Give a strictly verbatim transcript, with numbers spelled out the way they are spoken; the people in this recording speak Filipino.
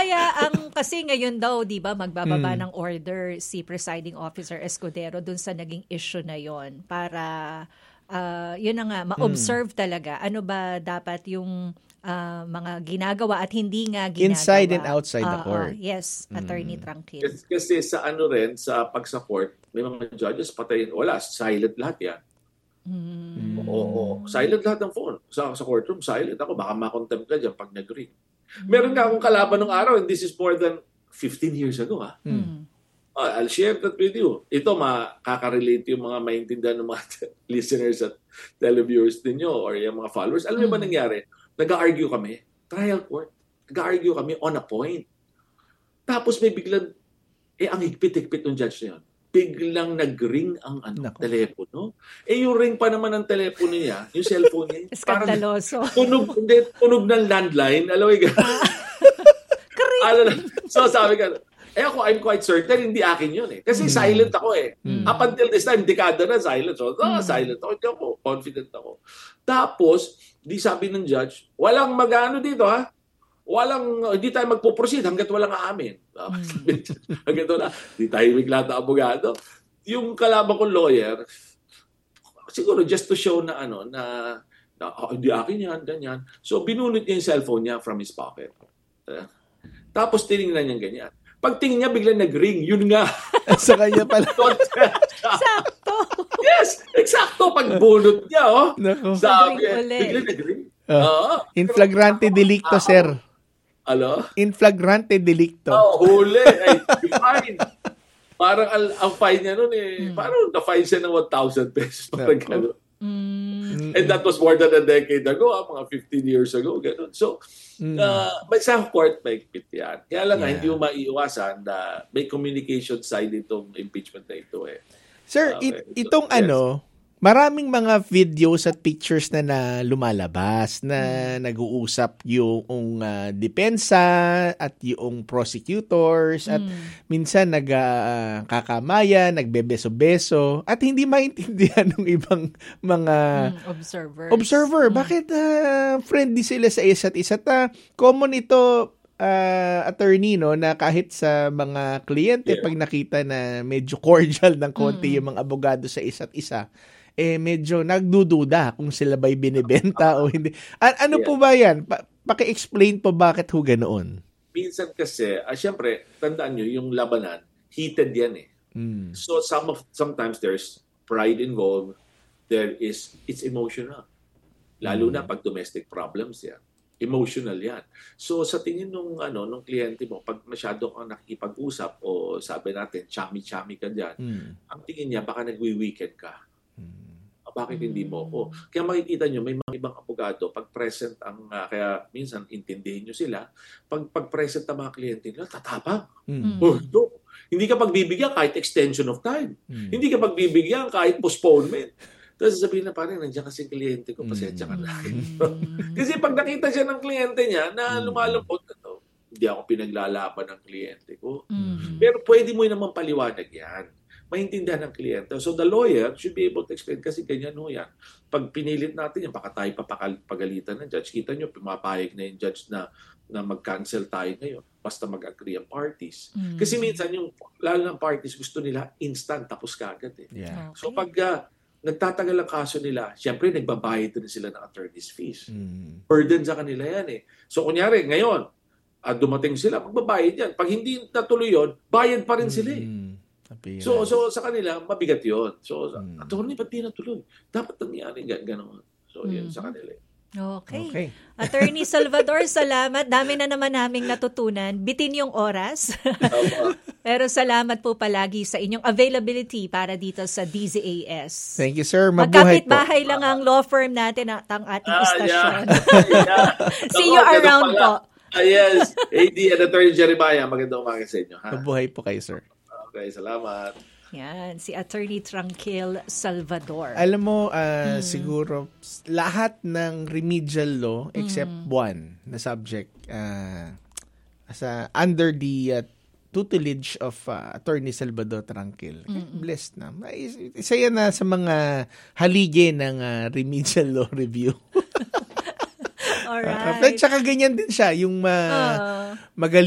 kaya ang kasi ngayon daw, 'di ba, magbababa Mm. ng order si Presiding Officer Escudero dun sa naging issue na 'yon para ah, yun na nga ma-observe talaga ano ba dapat yung ah, mga ginagawa at hindi nga ginagawa. Inside and outside the Ah, ah, court. yes, Attorney Mm. Tranquil. Kasi, kasi sa ano rin, sa pag sa court, may mga judges patayin. Wala, silent lahat yan. Mm. Oo, oo. Silent lahat ng phone. Sa, sa courtroom, silent. Ako, baka makontempt ka dyan pag nag-ring. Meron ka akong kalaban ng araw, and this is more than fifteen years ago, ha? Mm. Uh, I'll share that with you. Ito, makaka-relate yung mga maintindihan ng mga listeners at televiewers ninyo or yung mga followers. Alam mo ba Mm. nangyari? Nag-argue kami. Trial court. Nag-argue kami on a point. Tapos may biglang, eh, ang higpit-higpit ng judge na yun. Biglang nag-ring ang ano, Nako. telepono. Eh, yung ring pa naman ng telepono niya, yung cellphone niya, parang Skandaloso. tunog, hindi, tunog ng landline. Alam mo yung Alam na. So sabi ka, eh ako, I'm quite certain, hindi akin yun eh. Kasi Mm. silent ako eh. Mm. Up until this time, dekada na silent. So, ah, Mm. silent ako. Hindi ako, confident ako. Tapos, di sabi ng judge, walang mag-ano dito ha? Walang, hindi tayo magpo-proceed hanggat walang aamin. Ah, sabi ng judge, hanggat wala. Di tayo bigla na abogado. Yung kalaban kong lawyer, siguro just to show na ano, na, na oh, hindi akin yan, ganyan. So, binunot niya yung cellphone niya from his pocket. Eh? Tapos tinignan niya ganyan. Pag tingin niya, biglang nag-ring. Yun nga. Sa kanya pala. Sakto. Yes, eksakto. Pag bunot niya, oh. Nako. Sabi, Nag-ring ulit. biglang nag-ring. Ah. Oo. In flagrante delicto, sir. Ano? In flagrante delicto. Oh, huli. Ay, fine. Parang ang, ang fine niya nun eh. Mm. Parang na-fine siya ng one thousand pesos. Parang Nako. gano'n. Mm. And that was more than a decade ago, ah, mga fifteen years ago, gano'n. So, Mm. uh, may sa court, may ikpit yan. Kaya lang nga, Yeah. hindi mo maiiwasan na may communication side itong impeachment na ito eh. Sir, Okay. it- itong Yes. ano, maraming mga videos at pictures na, na lumalabas na Hmm. nag-uusap yung uh, depensa at yung prosecutors at Mm. minsan nagkakamayan, nagbebeso-beso at hindi maintindihan ng ibang mga Mm. Observers. observer. Mm. Bakit ah, friendly sila sa isa't isa? Ta, common ito, ah, attorney, no, na kahit sa mga kliyente, Yeah. pag nakita na medyo cordial ng konti Mm. yung mga abogado sa isa't isa, eh medyo nagdududa kung sila ba'y binibenta o hindi. A- ano Yeah. po ba yan? Pa- paki-explain po bakit ho ganoon? Minsan kasi, ah, syempre, tandaan nyo, yung labanan, heated yan eh. Mm. So some of sometimes there's pride involved. There is it's emotional. Lalo na pag domestic problems yan. Emotional yan. So sa tingin nung ano nung kliyente mo, pag masyado kang nakikipag-usap o sabi natin chami-chami ka diyan, Mm. ang tingin niya baka nagwi-weekend ka. Mm. Ah, Bakit hindi mo? O, kaya makikita nyo, may mga ibang abogado, pag present ang, ah, kaya minsan intindihin nyo sila, pag, pag present ang mga kliyente nila, tatapang. Mm. Oh, no. Hindi ka pagbibigyan kahit extension of time. Mm. Hindi ka pagbibigyan kahit postponement. Tapos sasabihin na parang, nandiyan kasi kliyente ko, pasensya ka na. Mm. Kasi pag nakita siya ng kliyente niya na Mm. lumalambot, ano, hindi ako pinaglalaban ng kliyente ko. Mm. Pero pwede mo naman paliwanag yan. Maintindihan ng kliyente. So the lawyer should be able to explain kasi ganyan ho yan. Pag pinilit natin yan, baka tayo papagalitan ng judge. Kita nyo, pumapayag na yung judge na, na mag-cancel tayo ngayon. Basta mag-agree ang parties. Mm. Kasi minsan, yung, lalo ng parties, gusto nila instant, tapos kagad eh. Yeah. So pag uh, nagtatagal ang kaso nila, syempre nagbabayad din sila ng attorney's fees. Mm. Burden sa kanila yan eh. So kunyari, ngayon, uh, dumating sila, magbabayad yan. Pag hindi natuloy yun, bayad pa rin sila eh. Mm. Apira. So, so sa kanila, mabigat yun. So, Mm. attorney, ba't di natuloy? Dapat nangyari gan gano'n. So, yun Mm. sa kanila. eh. Okay. Okay. Attorney Salvador, salamat. Dami na naman naming natutunan. Bitin yung oras. Tama. Pero salamat po palagi sa inyong availability para dito sa D Z A S. Thank you, sir. Mabuhay po. Magkapit-bahay lang ang law firm natin at ang ating Ah, istasyon. yeah. Yeah. See Ako, you ganun around pala. po. Ah, yes. A D and Attorney Jeremiah, magandang umaga sa inyo. Ha? Mabuhay po kayo, sir. Okay, salamat. Yan, si Attorney Tranquil Salvador. Alam mo, ah, siguro, s- lahat ng remedial law except one na subject ah, sa under the ah, tutelage of ah, Attorney Salvador Tranquil. Eh, blessed na. Is- Isa yan na sa mga haligi ng ah, remedial law review. Alright. At saka ganyan din siya, yung ma- Ah. magaling